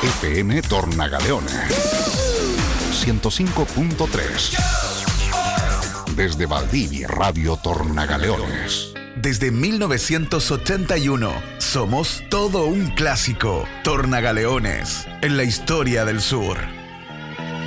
FM Tornagaleones 105.3. Desde Valdivia, Radio Tornagaleones. Desde 1981, somos todo un clásico. Tornagaleones, en la historia del sur.